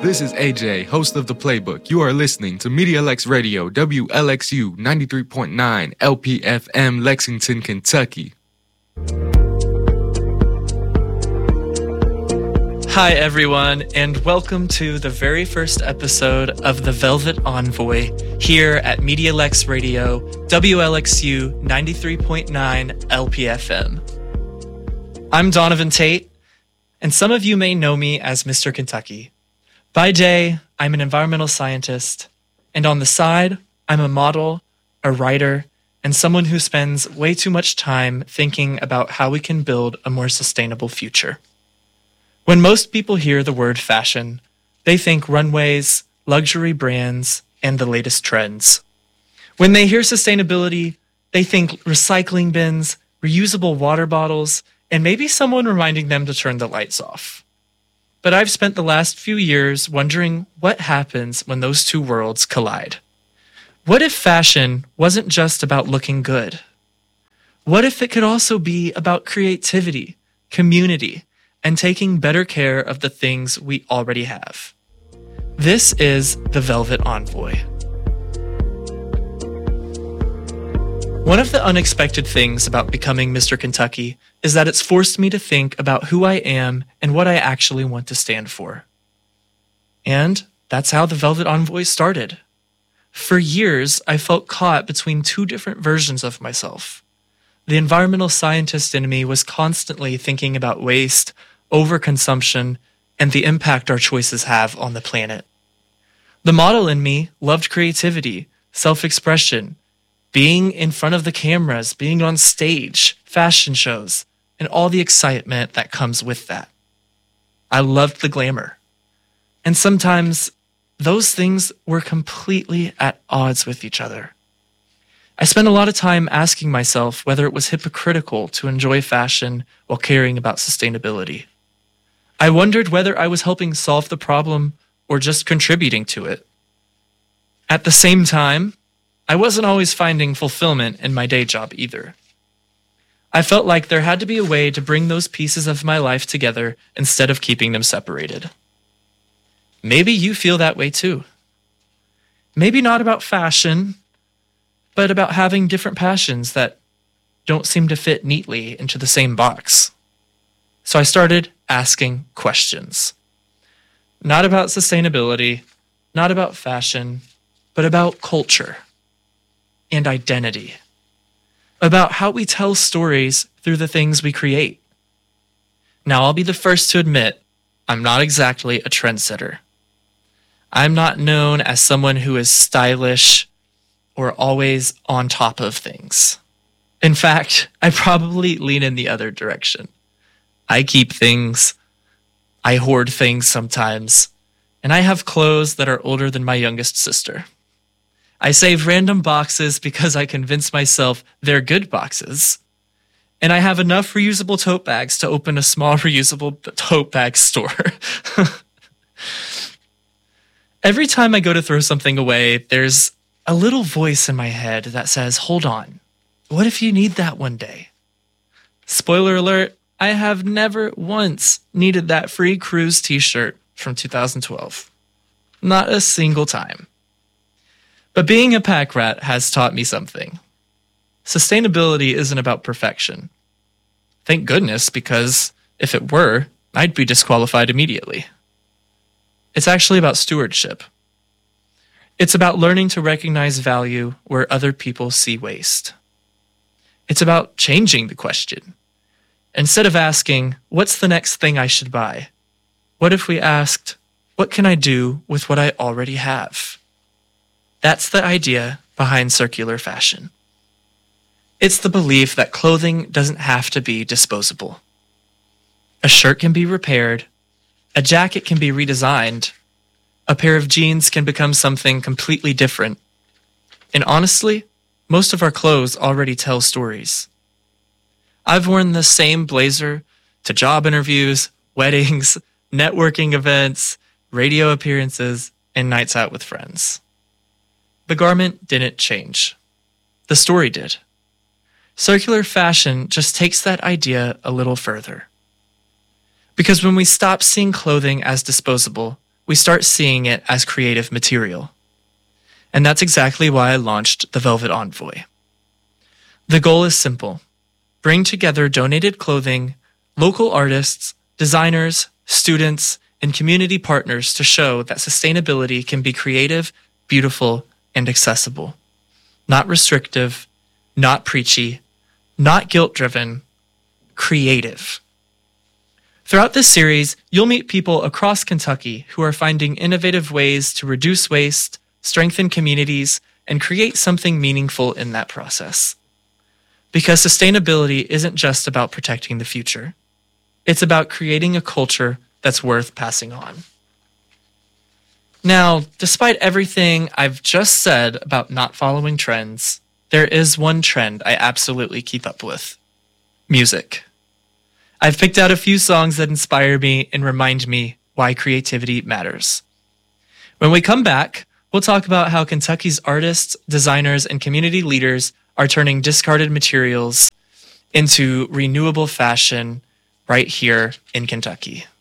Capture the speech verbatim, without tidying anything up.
This is A J, host of The Playbook. You are listening to Media Lex Radio, W L X U ninety-three point nine L P F M, Lexington, Kentucky. Hi, everyone, and welcome to the very first episode of The Velvet Envoy here at Media Lex Radio, W L X U ninety-three point nine L P F M. I'm Donovan Tate, and some of you may know me as Mister Kentucky. By day, I'm an environmental scientist, and on the side, I'm a model, a writer, and someone who spends way too much time thinking about how we can build a more sustainable future. When most people hear the word fashion, they think runways, luxury brands, and the latest trends. When they hear sustainability, they think recycling bins, reusable water bottles, and maybe someone reminding them to turn the lights off. But I've spent the last few years wondering what happens when those two worlds collide. What if fashion wasn't just about looking good? What if it could also be about creativity, community, and taking better care of the things we already have? This is The Velvet Envoy. One of the unexpected things about becoming Mister Kentucky is that it's forced me to think about who I am and what I actually want to stand for. And that's how The Velvet Envoy started. For years, I felt caught between two different versions of myself. The environmental scientist in me was constantly thinking about waste, overconsumption, and the impact our choices have on the planet. The model in me loved creativity, self-expression, being in front of the cameras, being on stage, fashion shows, and all the excitement that comes with that. I loved the glamour. And sometimes those things were completely at odds with each other. I spent a lot of time asking myself whether it was hypocritical to enjoy fashion while caring about sustainability. I wondered whether I was helping solve the problem or just contributing to it. At the same time, I wasn't always finding fulfillment in my day job either. I felt like there had to be a way to bring those pieces of my life together instead of keeping them separated. Maybe you feel that way too. Maybe not about fashion, but about having different passions that don't seem to fit neatly into the same box. So I started asking questions. Not about sustainability, not about fashion, but about culture and identity. About how we tell stories through the things we create. Now, I'll be the first to admit, I'm not exactly a trendsetter. I'm not known as someone who is stylish or always on top of things. In fact, I probably lean in the other direction. I keep things, I hoard things sometimes, and I have clothes that are older than my youngest sister. I save random boxes because I convince myself they're good boxes. And I have enough reusable tote bags to open a small reusable tote bag store. Every time I go to throw something away, there's a little voice in my head that says, hold on, what if you need that one day? Spoiler alert, I have never once needed that free cruise t-shirt from two thousand twelve. Not a single time. But being a pack rat has taught me something. Sustainability isn't about perfection. Thank goodness, because if it were, I'd be disqualified immediately. It's actually about stewardship. It's about learning to recognize value where other people see waste. It's about changing the question. Instead of asking, what's the next thing I should buy? What if we asked, what can I do with what I already have? That's the idea behind circular fashion. It's the belief that clothing doesn't have to be disposable. A shirt can be repaired, a jacket can be redesigned, a pair of jeans can become something completely different. And honestly, most of our clothes already tell stories. I've worn the same blazer to job interviews, weddings, networking events, radio appearances, and nights out with friends. The garment didn't change. The story did. Circular fashion just takes that idea a little further. Because when we stop seeing clothing as disposable, we start seeing it as creative material. And that's exactly why I launched the Velvet Envoy. The goal is simple: bring together donated clothing, local artists, designers, students, and community partners to show that sustainability can be creative, beautiful, and accessible. Not restrictive, not preachy, not guilt-driven, creative. Throughout this series, you'll meet people across Kentucky who are finding innovative ways to reduce waste, strengthen communities, and create something meaningful in that process. Because sustainability isn't just about protecting the future. It's about creating a culture that's worth passing on. Now, despite everything I've just said about not following trends, there is one trend I absolutely keep up with: music. I've picked out a few songs that inspire me and remind me why creativity matters. When we come back, we'll talk about how Kentucky's artists, designers, and community leaders are turning discarded materials into renewable fashion right here in Kentucky.